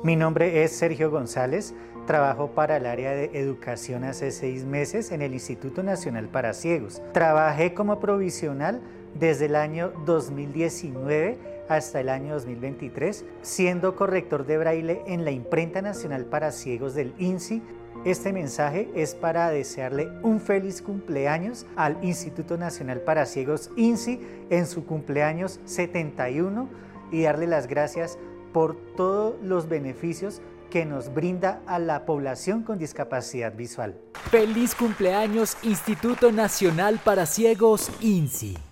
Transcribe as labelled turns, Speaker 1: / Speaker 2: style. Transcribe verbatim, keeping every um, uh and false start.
Speaker 1: Mi nombre es Sergio González, trabajo para el área de educación hace seis meses en el Instituto Nacional para Ciegos. Trabajé como provisional desde el año dos mil diecinueve hasta el año dos mil veintitrés, siendo corrector de braille en la Imprenta Nacional para Ciegos del I N S I. Este mensaje es para desearle un feliz cumpleaños al Instituto Nacional para Ciegos I N S I en su cumpleaños setenta y uno y darle las gracias por todos los beneficios que nos brinda a la población con discapacidad visual.
Speaker 2: ¡Feliz cumpleaños Instituto Nacional para Ciegos I N S I!